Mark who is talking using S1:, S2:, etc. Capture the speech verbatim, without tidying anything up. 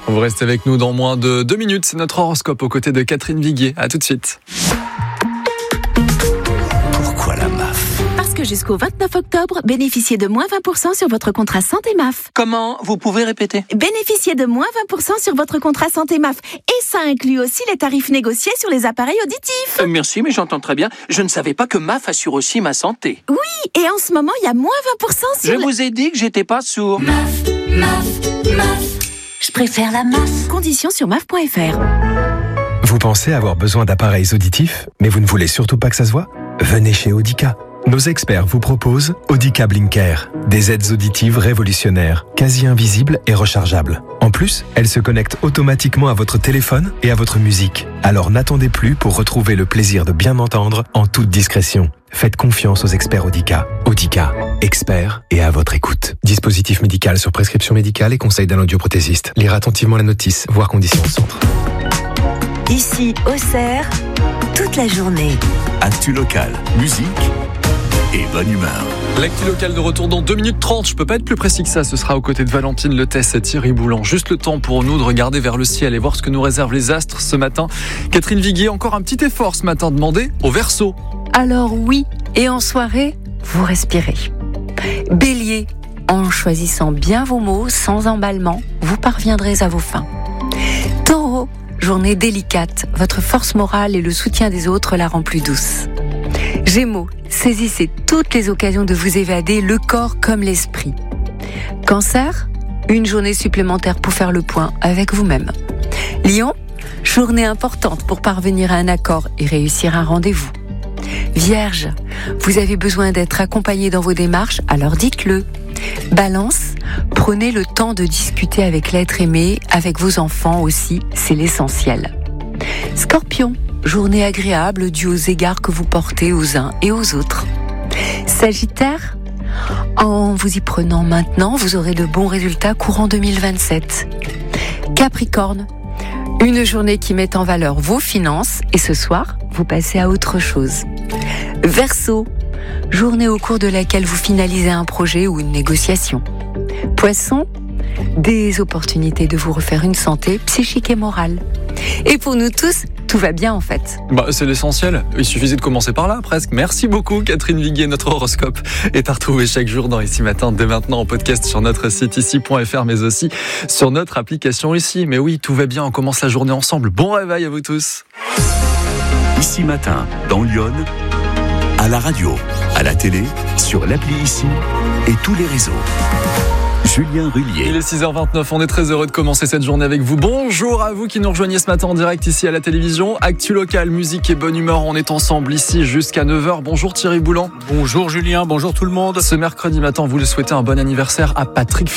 S1: Vous restez avec nous dans moins de deux minutes. C'est notre horoscope aux côtés de Catherine Viguier. À tout de suite.
S2: Pourquoi la M A F ?
S3: Parce que jusqu'au vingt-neuf octobre, bénéficiez de moins vingt pour cent sur votre contrat santé M A F.
S2: Comment ? Vous pouvez répéter ?
S3: Bénéficiez de moins vingt pour cent sur votre contrat santé M A F. Et ça inclut aussi les tarifs négociés sur les appareils auditifs.
S2: Euh, merci, mais j'entends très bien. Je ne savais pas que M A F assure aussi ma santé.
S3: Oui, et en ce moment, il y a moins vingt pour cent sur...
S2: Je
S3: le...
S2: vous ai dit que j'étais pas sourd.
S4: M A F, M A F, M A F. Je préfère la M A F.
S3: Conditions sur M A F point F R.
S5: Vous pensez avoir besoin d'appareils auditifs, mais vous ne voulez surtout pas que ça se voit ? Venez chez Audica. Nos experts vous proposent Audica Blinker, des aides auditives révolutionnaires, quasi invisibles et rechargeables. En plus, elles se connectent automatiquement à votre téléphone et à votre musique. Alors n'attendez plus pour retrouver le plaisir de bien entendre en toute discrétion. Faites confiance aux experts Audica. Audica, experts et à votre écoute. Dispositif médical sur prescription médicale et conseil d'un audioprothésiste. Lire attentivement la notice, voir conditions au centre.
S4: Ici, Auxerre, toute la journée.
S6: Actu local, musique et bonne humeur.
S1: L'actu locale de retour dans deux minutes trente. Je peux pas être plus précis que ça. Ce sera aux côtés de Valentine Letès et Thierry Boulan. Juste le temps pour nous de regarder vers le ciel et voir ce que nous réservent les astres ce matin. Catherine Viguier, encore un petit effort ce matin demandé au Verseau.
S7: Alors oui, et en soirée, vous respirez. Bélier, en choisissant bien vos mots, sans emballement, vous parviendrez à vos fins. Taureau, journée délicate, votre force morale et le soutien des autres la rend plus douce. Gémeaux, saisissez toutes les occasions de vous évader, le corps comme l'esprit. Cancer, une journée supplémentaire pour faire le point avec vous-même. Lion, journée importante pour parvenir à un accord et réussir un rendez-vous. Vierge, vous avez besoin d'être accompagné dans vos démarches, alors dites-le. Balance, prenez le temps de discuter avec l'être aimé, avec vos enfants aussi, c'est l'essentiel. Scorpion, journée agréable due aux égards que vous portez aux uns et aux autres. Sagittaire, en vous y prenant maintenant, vous aurez de bons résultats courant deux mille vingt-sept. Capricorne, une journée qui met en valeur vos finances et ce soir, vous passez à autre chose. Verseau, journée au cours de laquelle vous finalisez un projet ou une négociation. Poisson, des opportunités de vous refaire une santé psychique et morale. Et pour nous tous, tout va bien en fait.
S1: Bah, c'est l'essentiel. Il suffisait de commencer par là, presque. Merci beaucoup, Catherine Viguier. Notre horoscope est à retrouver chaque jour dans Ici Matin, dès maintenant en podcast sur notre site ici point f r, mais aussi sur notre application ici. Mais oui, tout va bien. On commence la journée ensemble. Bon réveil à vous tous.
S6: Ici Matin, dans Lyon, à la radio, à la télé, sur l'appli Ici et tous les réseaux. Julien Rullier.
S1: Il est six heures vingt-neuf, on est très heureux de commencer cette journée avec vous. Bonjour à vous qui nous rejoignez ce matin en direct ici à la télévision. Actu locale, musique et bonne humeur, on est ensemble ici jusqu'à neuf heures. Bonjour Thierry Boulan.
S8: Bonjour Julien, bonjour tout le monde.
S1: Ce mercredi matin, vous le souhaitez un bon anniversaire à Patrick